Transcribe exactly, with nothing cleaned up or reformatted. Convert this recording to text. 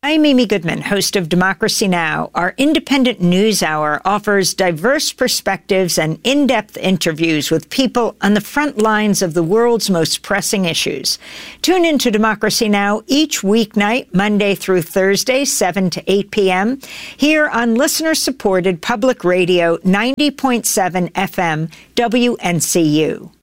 I'm Amy Goodman, host of Democracy Now! Our independent news hour offers diverse perspectives and in-depth interviews with people on the front lines of the world's most pressing issues. Tune in to Democracy Now! Each weeknight, Monday through Thursday, seven to eight p.m., here on listener-supported public radio ninety point seven F M W N C U.